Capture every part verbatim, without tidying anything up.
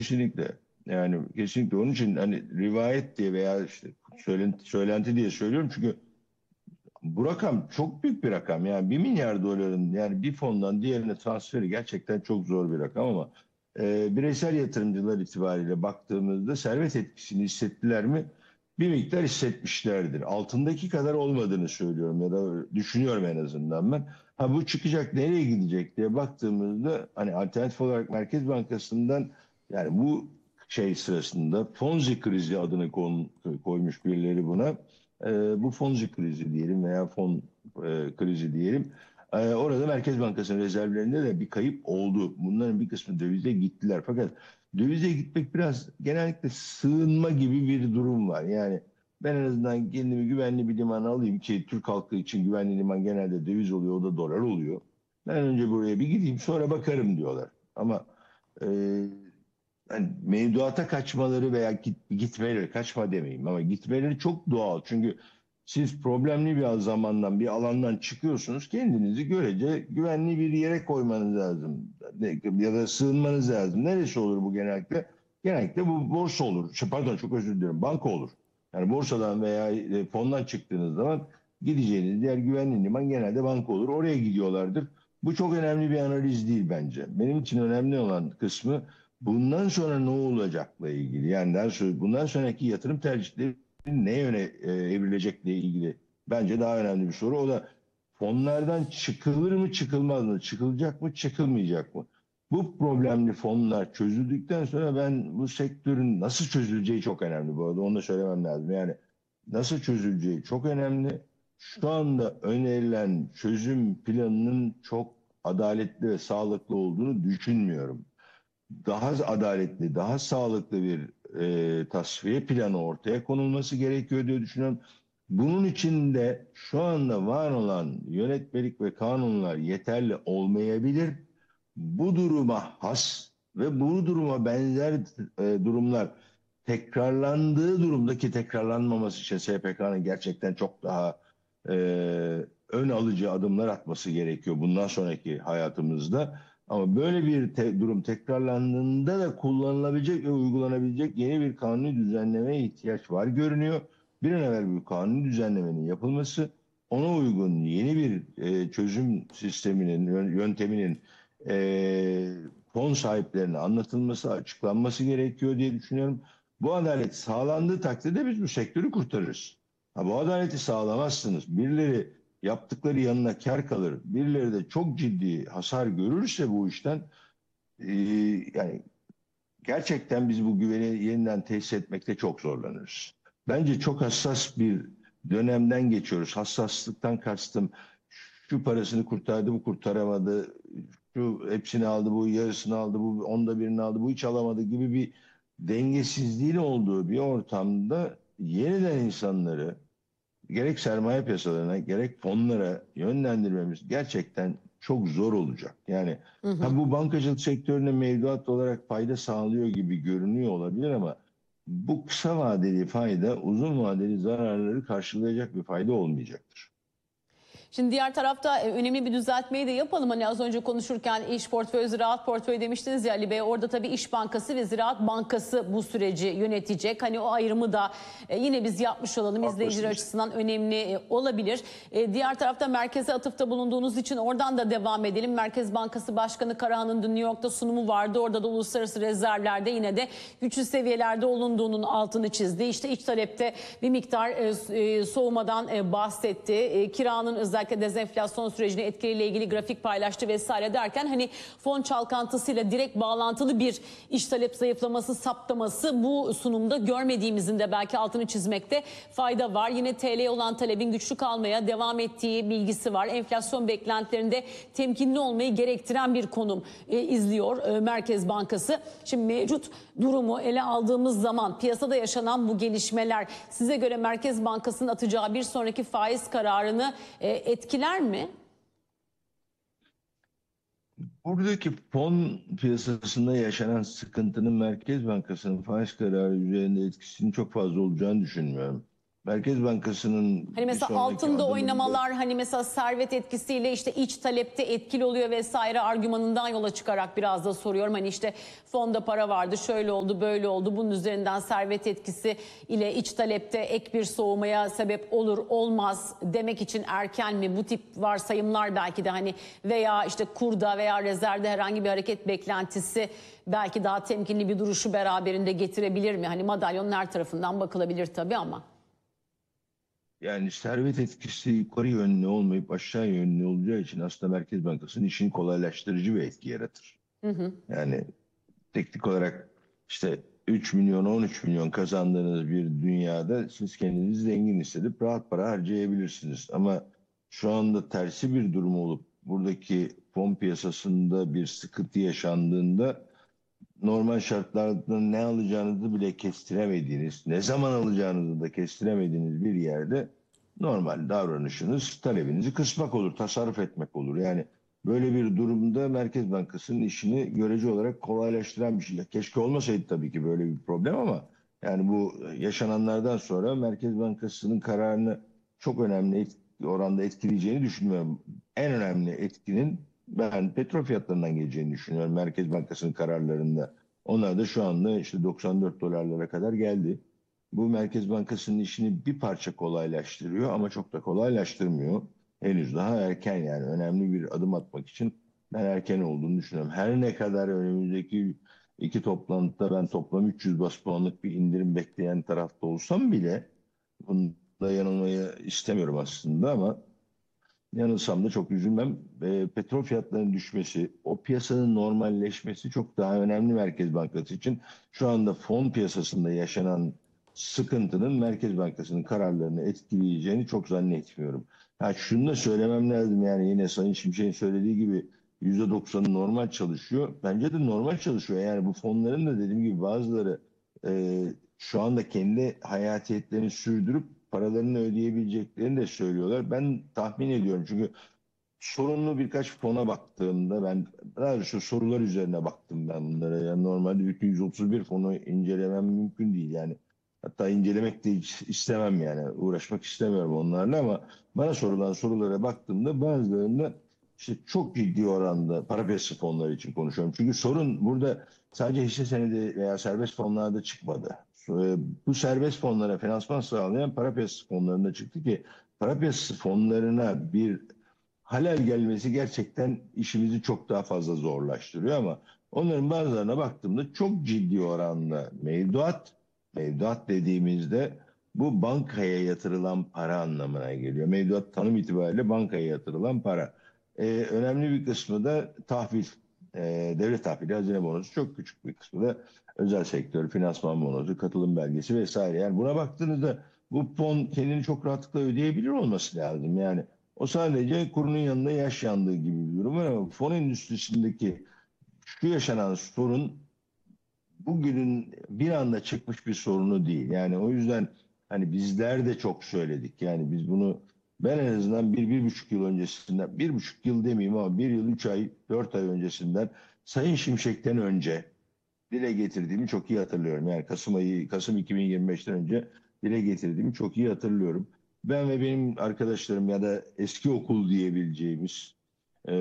Kesinlikle. Yani kesinlikle onun için hani rivayet diye veya işte söylenti, söylenti diye söylüyorum çünkü bu rakam çok büyük bir rakam. Yani bir milyar doların yani bir fondan diğerine transferi gerçekten çok zor bir rakam ama e, bireysel yatırımcılar itibariyle baktığımızda servet etkisini hissettiler mi? Bir miktar hissetmişlerdir. Altındaki kadar olmadığını söylüyorum ya da düşünüyorum en azından ben. Ha bu çıkacak nereye gidecek diye baktığımızda hani alternatif olarak Merkez Bankası'ndan yani bu şey sırasında Ponzi krizi adını kon- koymuş birileri buna e, bu fonzi krizi diyelim veya fon e, krizi diyelim. E, orada Merkez Bankası'nın rezervlerinde de bir kayıp oldu. Bunların bir kısmı dövize gittiler. Fakat dövize gitmek biraz genellikle sığınma gibi bir durum var. Yani ben en azından kendimi güvenli bir limana alayım ki Türk halkı için güvenli liman genelde döviz oluyor, o da dolar oluyor. Ben önce buraya bir gideyim sonra bakarım diyorlar. Ama e, yani mevduata kaçmaları veya git, gitmeleri, kaçma demeyeyim ama gitmeleri çok doğal. Çünkü siz problemli bir zamandan, bir alandan çıkıyorsunuz. Kendinizi görece güvenli bir yere koymanız lazım. Ya da sığınmanız lazım. Neresi olur bu genellikle? Genellikle bu borsa olur. Şey, pardon çok özür dilerim. Banka olur. Yani borsadan veya e, fondan çıktığınız zaman gideceğiniz diğer güvenli liman genelde banka olur. Oraya gidiyorlardır. Bu çok önemli bir analiz değil bence. Benim için önemli olan kısmı bundan sonra ne olacakla ilgili. Yani daha sonra, bundan sonraki yatırım tercihleri ne yöne e, evrilecekle ilgili bence daha önemli bir soru. O da fonlardan çıkılır mı çıkılmaz mı? Çıkılacak mı çıkılmayacak mı? Bu problemli fonlar çözüldükten sonra ben bu sektörün nasıl çözüleceği çok önemli bu arada. Onu da söylemem lazım. Yani nasıl çözüleceği çok önemli. Şu anda önerilen çözüm planının çok adaletli ve sağlıklı olduğunu düşünmüyorum. Daha adaletli, daha sağlıklı bir e, tasfiye planı ortaya konulması gerekiyor diye düşünüyorum. Bunun için de şu anda var olan yönetmelik ve kanunlar yeterli olmayabilir. Bu duruma has ve bu duruma benzer e, durumlar tekrarlandığı durumdaki tekrarlanmaması için S P K'nın gerçekten çok daha e, ön alıcı adımlar atması gerekiyor bundan sonraki hayatımızda. Ama böyle bir te- durum tekrarlandığında da kullanılabilecek ve uygulanabilecek yeni bir kanuni düzenlemeye ihtiyaç var görünüyor. Bir an evvel bu kanuni düzenlemenin yapılması, ona uygun yeni bir e, çözüm sisteminin, yön- yönteminin e, fon sahiplerine anlatılması, açıklanması gerekiyor diye düşünüyorum. Bu adalet sağlandığı takdirde biz bu sektörü kurtarırız. Ha, bu adaleti sağlamazsınız. Birileri yaptıkları yanına kar kalır. Birileri de çok ciddi hasar görürse bu işten e, yani gerçekten biz bu güveni yeniden tesis etmekte çok zorlanırız. Bence çok hassas bir dönemden geçiyoruz. Hassaslıktan kastım şu parasını kurtardı, bu kurtaramadı, şu hepsini aldı, bu yarısını aldı, bu onda birini aldı, bu hiç alamadı gibi bir dengesizliğin olduğu bir ortamda yeniden insanları gerek sermaye piyasalarına gerek fonlara yönlendirmemiz gerçekten çok zor olacak. Yani Hı hı. ha bu bankacılık sektörüne mevduat olarak fayda sağlıyor gibi görünüyor olabilir ama bu kısa vadeli fayda uzun vadeli zararları karşılayacak bir fayda olmayacaktır. Şimdi diğer tarafta e, önemli bir düzeltmeyi de yapalım. Hani az önce konuşurken iş portföyü, ziraat portföyü demiştiniz ya Ali Bey. Orada tabii İş Bankası ve Ziraat Bankası bu süreci yönetecek. Hani o ayrımı da e, yine biz yapmış olalım. İzleyiciler Haklısınız. açısından önemli e, olabilir. E, diğer tarafta merkeze atıfta bulunduğunuz için oradan da devam edelim. Merkez Bankası Başkanı Karahan'ın dün New York'ta sunumu vardı. Orada da uluslararası rezervlerde yine de güçlü seviyelerde olunduğunun altını çizdi. İşte iç talepte bir miktar e, e, soğumadan e, bahsetti. E, kiranın özellikle dezenflasyon sürecini etkileriyle ilgili grafik paylaştı vesaire derken hani fon çalkantısıyla direkt bağlantılı bir iş talep zayıflaması saptaması bu sunumda görmediğimizin de belki altını çizmekte fayda var. Yine T L'ye olan talebin güçlü kalmaya devam ettiği bilgisi var. Enflasyon beklentilerinde temkinli olmayı gerektiren bir konum e, izliyor e, Merkez Bankası. Şimdi mevcut durumu ele aldığımız zaman piyasada yaşanan bu gelişmeler size göre Merkez Bankası'nın atacağı bir sonraki faiz kararını e, etkiler mi? Buradaki fon piyasasında yaşanan sıkıntının Merkez Bankası'nın faiz kararı üzerinde etkisinin çok fazla olacağını düşünmüyorum. Merkez Bankası'nın Hani bir mesela sonraki altında adımında oynamalar, hani mesela servet etkisiyle işte iç talepte etkili oluyor vesaire argümanından yola çıkarak biraz da soruyorum. Hani işte fonda para vardı, şöyle oldu, böyle oldu. Bunun üzerinden servet etkisi ile iç talepte ek bir soğumaya sebep olur, olmaz demek için erken mi? Bu tip varsayımlar belki de hani veya işte kurda veya rezervde herhangi bir hareket beklentisi belki daha temkinli bir duruşu beraberinde getirebilir mi? Hani madalyonun her tarafından bakılabilir tabii ama. yani servet etkisi yukarı yönlü olmayıp aşağı yönlü olacağı için aslında Merkez Bankası'nın işini kolaylaştırıcı bir etki yaratır. Hı hı. Yani teknik olarak işte üç milyon on üç milyon kazandığınız bir dünyada siz kendinizi zengin hissedip rahat para harcayabilirsiniz. Ama şu anda tersi bir durum olup buradaki fon piyasasında bir sıkıntı yaşandığında normal şartlarda ne alacağınızı bile kestiremediğiniz, ne zaman alacağınızı da kestiremediğiniz bir yerde normal davranışınız talebinizi kısmak olur, tasarruf etmek olur. Yani böyle bir durumda Merkez Bankası'nın işini görece olarak kolaylaştıran bir şey. Keşke olmasaydı tabii ki böyle bir problem ama yani bu yaşananlardan sonra Merkez Bankası'nın kararını çok önemli et- oranda etkileyeceğini düşünmüyorum. En önemli etkinin ben petrol fiyatlarından geleceğini düşünüyorum Merkez Bankası'nın kararlarında. Onlar da şu anda işte doksan dört dolarlara kadar geldi. Bu Merkez Bankası'nın işini bir parça kolaylaştırıyor ama çok da kolaylaştırmıyor. Henüz daha erken, yani önemli bir adım atmak için ben erken olduğunu düşünüyorum. Her ne kadar önümüzdeki iki toplantıda ben toplam üç yüz bas puanlık bir indirim bekleyen tarafta olsam bile bunda yanılmayı istemiyorum aslında ama yanılsam da çok üzülmem. E, petrol fiyatlarının düşmesi, o piyasanın normalleşmesi çok daha önemli Merkez Bankası için. Şu anda fon piyasasında yaşanan sıkıntının Merkez Bankası'nın kararlarını etkileyeceğini çok zannetmiyorum. Ha, şunu da söylemem lazım, yani yine Sayın Şimşek'in söylediği gibi yüzde doksanı normal çalışıyor. Bence de normal çalışıyor. Yani bu fonların da dediğim gibi bazıları e, şu anda kendi hayatiyetlerini sürdürüp paralarını ödeyebileceklerini de söylüyorlar. Ben tahmin ediyorum çünkü sorunlu birkaç fona baktığımda ben daha doğrusu sorular üzerine baktım ben bunlara. Yani normalde bütün yüz otuz bir fonu incelemem mümkün değil yani. Hatta incelemek de hiç istemem, yani uğraşmak istemiyorum onlarla ama bana sorulan sorulara baktığımda bazılarında işte çok ciddi oranda para piyasası fonları için konuşuyorum. Çünkü sorun burada sadece hisse senedi veya serbest fonlarda çıkmadı. E, Bu serbest fonlara finansman sağlayan para piyasası fonlarında çıktı ki para piyasası fonlarına bir halal gelmesi gerçekten işimizi çok daha fazla zorlaştırıyor ama onların bazılarına baktığımda çok ciddi oranda mevduat, mevduat dediğimizde bu bankaya yatırılan para anlamına geliyor. Mevduat tanım itibariyle bankaya yatırılan para. Ee, önemli bir kısmı da tahvil, Ee, devlet tahvili, hazine bonosu, çok küçük bir kısmı da özel sektör, finansman bonosu, katılım belgesi vesaire. Yani buna baktığınızda bu fon kendini çok rahatlıkla ödeyebilir olması lazım. Yani o sadece kurunun yanında yaş yandığı gibi bir durum var ama fon endüstrisindeki şu yaşanan sorun bugünün bir anda çıkmış bir sorunu değil. Yani o yüzden hani bizler de çok söyledik. Yani biz bunu, ben en azından bir, bir buçuk yıl öncesinden, bir buçuk yıl demeyeyim ama bir yıl, üç ay, dört ay öncesinden Sayın Şimşek'ten önce dile getirdiğimi çok iyi hatırlıyorum. Yani Kasım ayı, Kasım iki bin yirmi beşten önce dile getirdiğimi çok iyi hatırlıyorum. Ben ve benim arkadaşlarım ya da eski okul diyebileceğimiz e,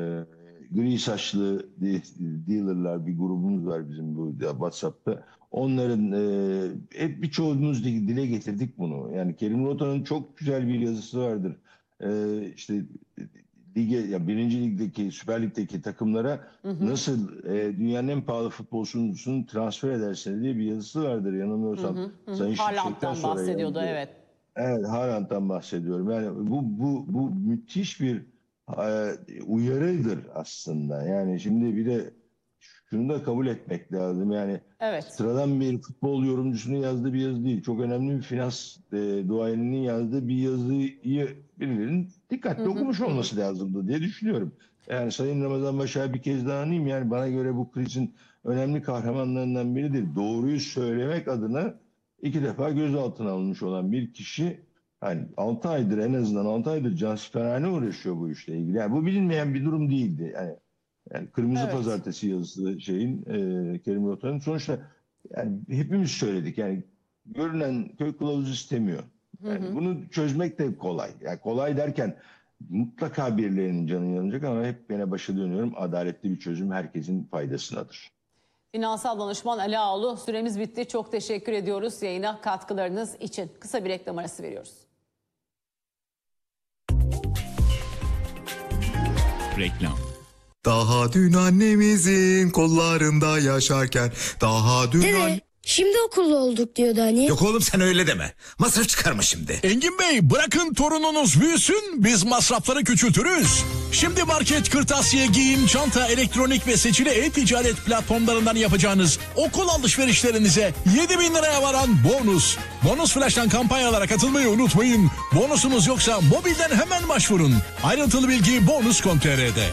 gri saçlı dealerlar bir grubumuz var bizim bu WhatsApp'ta. Onların e, hep birçoğumuz dile getirdik bunu. Yani Kerim Rota'nın çok güzel bir yazısı vardır. E, işte lige, ya birinci ligdeki, Süper Lig'deki takımlara Hı hı. nasıl e, dünyanın en pahalı futbolcusunu transfer edersiniz diye bir yazısı vardır Hı yanılmıyorsam. hı. Hı hı. Sayın Şimşek'ten Haaland'dan sonra bahsediyordu, yazdı. evet. Evet, Haaland'dan bahsediyorum. Yani bu bu bu müthiş bir e, uyarıdır aslında. Yani şimdi bir de şunu da kabul etmek lazım. Yani Evet. sıradan bir futbol yorumcusunun yazdığı bir yazı değil. Çok önemli bir finans e, duayeninin yazdığı bir yazıyı birilerinin Hı dikkatli hı. okumuş Hı hı. olması lazımdı diye düşünüyorum. Yani Sayın Ramazan Başak'a bir kez daha anayım. Yani bana göre bu krizin önemli kahramanlarından biridir. Doğruyu söylemek adına iki defa gözaltına alınmış olan bir kişi, hani altı aydır, en azından altı aydır cansiperhane uğraşıyor bu işle ilgili. Yani bu bilinmeyen bir durum değildi. Yani, yani Kırmızı Evet. Pazartesi yazısı şeyin e, Kerim Rota'nın sonuçta yani hepimiz söyledik, yani görünen köy kılavuz istemiyor. Yani bunu çözmek de kolay. Yani kolay derken mutlaka birilerinin canı yanacak ama hep gene başa dönüyorum. Adaletli bir çözüm herkesin faydasınadır. Finansal danışman Ali Ağaoğlu, süremiz bitti. Çok teşekkür ediyoruz yayına katkılarınız için. Kısa bir reklam arası veriyoruz. Reklam. Daha dün annemizin kollarında yaşarken, daha dün Dede, an... şimdi okulda olduk diyordu hani. Yok oğlum sen öyle deme. Masraf çıkarma şimdi. Engin Bey, bırakın torununuz büyüsün, biz masrafları küçültürüz. Şimdi market, kırtasiye, giyim, çanta, elektronik ve seçili e-ticaret platformlarından yapacağınız okul alışverişlerinize yedi bin liraya varan bonus. Bonus Flash'tan kampanyalara katılmayı unutmayın. Bonusunuz yoksa mobilden hemen başvurun. Ayrıntılı bilgi bonus nokta com nokta tr'de.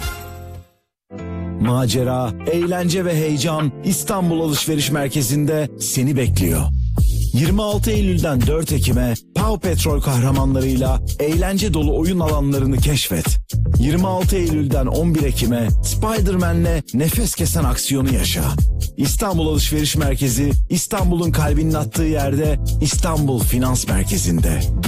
Macera, eğlence ve heyecan İstanbul Alışveriş Merkezi'nde seni bekliyor. yirmi altı Eylül'den dört Ekim'e Pau Petrol kahramanlarıyla eğlence dolu oyun alanlarını keşfet. yirmi altı Eylül'den on bir Ekim'e Spider-Man'le nefes kesen aksiyonu yaşa. İstanbul Alışveriş Merkezi, İstanbul'un kalbinin attığı yerde, İstanbul Finans Merkezi'nde.